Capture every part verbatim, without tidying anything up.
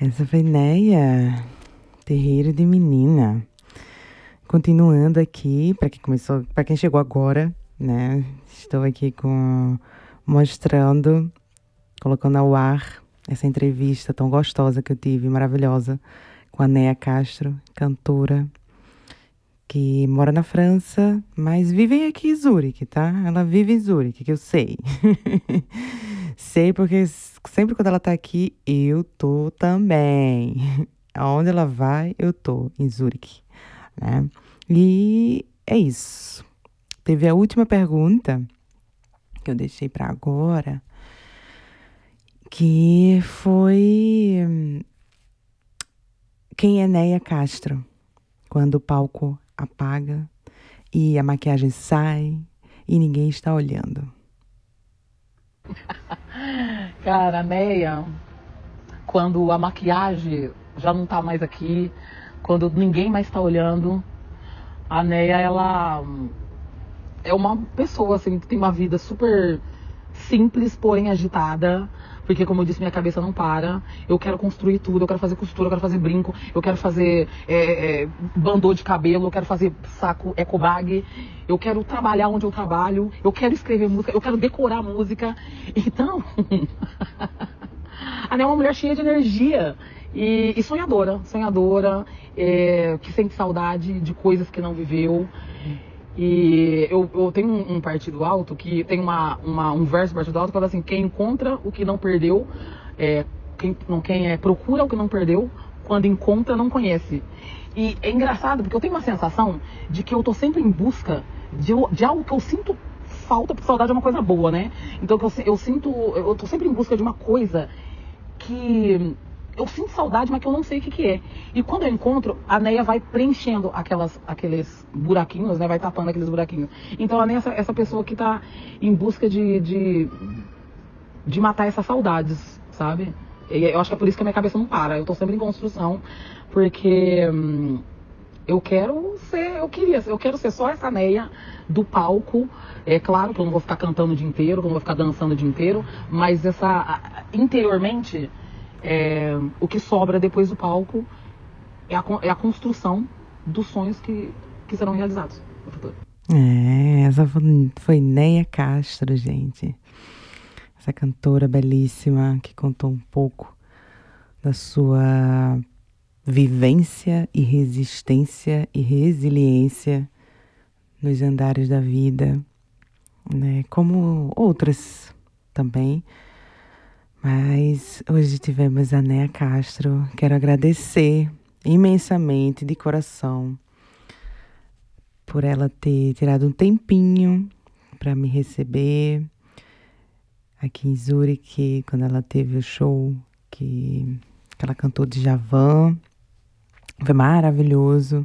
Essa foi Neia, Terreiro de Menina. Continuando aqui, para quem começou, para quem chegou agora, né? Estou aqui com mostrando, colocando ao ar essa entrevista tão gostosa que eu tive, maravilhosa, com a Neia Castro, cantora que mora na França, mas vive aqui em Zurique, tá? Ela vive em Zurique, que eu sei. Sei porque sempre quando ela tá aqui, eu tô também. Aonde ela vai, eu tô, em Zurique, né? E é isso. Teve a última pergunta que eu deixei para agora, que foi: quem é Neia Castro? Quando o palco apaga e a maquiagem sai e ninguém está olhando. Cara, a Neia, quando a maquiagem já não tá mais aqui, quando ninguém mais tá olhando, a Neia, ela é uma pessoa, assim, que tem uma vida super simples, porém agitada, porque, como eu disse, minha cabeça não para. Eu quero construir tudo, eu quero fazer costura, eu quero fazer brinco, eu quero fazer é, é, bandô de cabelo, eu quero fazer saco ecobag, eu quero trabalhar onde eu trabalho, eu quero escrever música, eu quero decorar música. Então, a Neia é uma mulher cheia de energia e, e sonhadora, sonhadora, é, que sente saudade de coisas que não viveu. E eu, eu tenho um, um partido alto que tem uma, uma, um verso do partido alto que fala assim: quem encontra o que não perdeu, é, quem, não, quem é, procura o que não perdeu, quando encontra não conhece. E é engraçado porque eu tenho uma sensação de que eu tô sempre em busca de, de algo que eu sinto falta, porque saudade é uma coisa boa, né? Então eu, eu sinto, eu tô sempre em busca de uma coisa que eu sinto saudade, mas que eu não sei o que, que é. E quando eu encontro, a Neia vai preenchendo aquelas, aqueles buraquinhos, né? Vai tapando aqueles buraquinhos. Então a Neia é essa, essa pessoa que tá em busca de, de, de matar essas saudades, sabe? E eu acho que é por isso que a minha cabeça não para. Eu tô sempre em construção, porque hum, eu quero ser, eu queria, eu quero ser só essa Neia do palco. É claro que eu não vou ficar cantando o dia inteiro, que eu não vou ficar dançando o dia inteiro, mas essa, interiormente, é, o que sobra depois do palco é a, é a construção dos sonhos que, que serão realizados no futuro. É, essa foi Neia Castro, gente. Essa cantora belíssima que contou um pouco da sua vivência e resistência e resiliência nos andares da vida, né? Como outras também. Mas hoje tivemos a Neia Castro. Quero agradecer imensamente, de coração, por ela ter tirado um tempinho para me receber aqui em Zurique, quando ela teve o show que, que ela cantou de Djavan. Foi maravilhoso.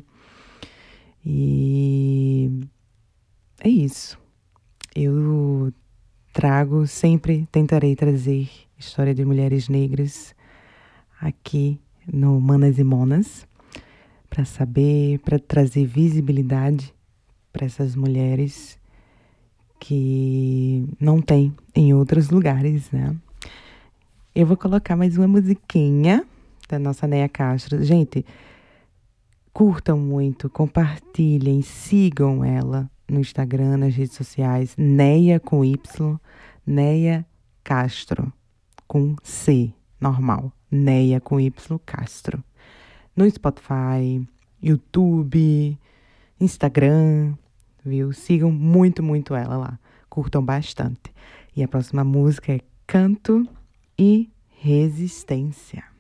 E é isso. Eu trago, sempre tentarei trazer história de mulheres negras aqui no Manas e Monas, para saber, para trazer visibilidade para essas mulheres que não tem em outros lugares, né? Eu vou colocar mais uma musiquinha da nossa Neia Castro. Gente, curtam muito, compartilhem, sigam ela no Instagram, nas redes sociais, Neia com Y, Neia Castro, com C, normal, Neia com Y, Castro. No Spotify, YouTube, Instagram, viu? Sigam muito, muito ela lá. Curtam bastante. E a próxima música é Canto e Resistência.